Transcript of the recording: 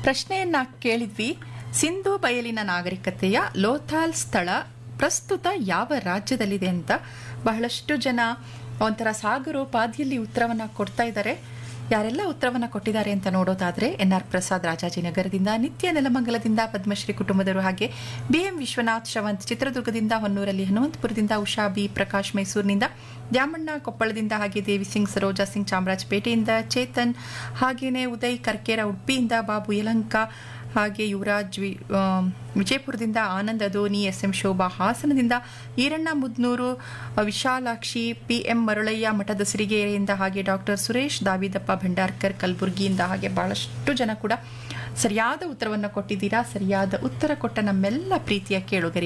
ಪ್ರಶ್ನೆಯನ್ನ ಕೇಳಿದ್ವಿ. ಸಿಂಧೂ ಬಯಲಿನ ನಾಗರಿಕತೆಯ ಲೋಥಾಲ್ ಸ್ಥಳ ಪ್ರಸ್ತುತ ಯಾವ ರಾಜ್ಯದಲ್ಲಿದೆ ಅಂತ. ಬಹಳಷ್ಟು ಜನ ಒಂಥರ ಸಾಗರೋಪಾದಿಯಲ್ಲಿ ಉತ್ತರವನ್ನ ಕೊಡ್ತಾ ಇದ್ದಾರೆ. ಯಾರೆಲ್ಲ ಉತ್ತರವನ್ನ ಕೊಟ್ಟಿದ್ದಾರೆ ಅಂತ ನೋಡೋದಾದ್ರೆ NR ಪ್ರಸಾದ್ ರಾಜಾಜಿನಗರದಿಂದ, ನಿತ್ಯ ನೆಲಮಂಗಲದಿಂದ, ಪದ್ಮಶ್ರೀ ಕುಟುಂಬದವರು, ಹಾಗೆ BM ವಿಶ್ವನಾಥ್ ಶ್ರವಂತ್ ಚಿತ್ರದುರ್ಗದಿಂದ, ಹೊನ್ನೂರಲ್ಲಿ ಹನುಮಂತಪುರದಿಂದ, ಉಷಾ ಬಿ ಪ್ರಕಾಶ್ ಮೈಸೂರಿನಿಂದ, ದ್ಯಾಮಣ್ಣ ಕೊಪ್ಪಳದಿಂದ, ಹಾಗೆ ದೇವಿ ಸಿಂಗ್, ಸರೋಜಾ ಸಿಂಗ್ ಚಾಮರಾಜಪೇಟೆಯಿಂದ, ಚೇತನ್, ಹಾಗೇನೆ ಉದಯ್ ಕರ್ಕೇರ ಉಡುಪಿಯಿಂದ, ಬಾಬು ಯಲಂಕ, ಹಾಗೆ ಯುವರಾಜ್ ವಿಜಯಪುರದಿಂದ, ಆನಂದ್ ಅದೋನಿ, SM ಶೋಭಾ ಹಾಸನದಿಂದ, ಈರಣ್ಣ ಮುದ್ನೂರು, ವಿಶಾಲಾಕ್ಷಿ, PM ಮರಳಯ್ಯ ಮಠದ ಸಿರಿಗೆರೆಯಿಂದ, ಹಾಗೆ ಡಾಕ್ಟರ್ ಸುರೇಶ್ ದಾವಿದಪ್ಪ ಭಂಡಾರ್ಕರ್ ಕಲಬುರ್ಗಿಯಿಂದ, ಹಾಗೆ ಬಹಳಷ್ಟು ಜನ ಕೂಡ ಸರಿಯಾದ ಉತ್ತರವನ್ನು ಕೊಟ್ಟಿದ್ದೀರಾ. ಸರಿಯಾದ ಉತ್ತರ ಕೊಟ್ಟ ನಮ್ಮೆಲ್ಲ ಪ್ರೀತಿಯ ಕೇಳುಗರಿಗೆ